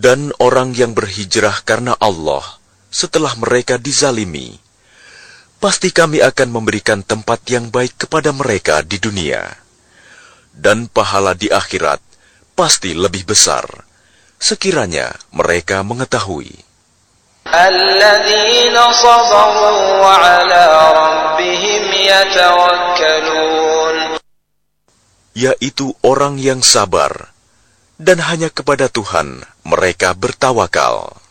Dan orang yang berhijrah karena Allah setelah mereka dizalimi, pasti kami akan memberikan tempat yang baik kepada mereka di dunia. Dan pahala di akhirat pasti lebih besar, sekiranya mereka mengetahui. Alladzina sabaru wa ala rabbihim yatawakkalun. Yaitu orang yang sabar, dan hanya kepada Tuhan mereka bertawakal.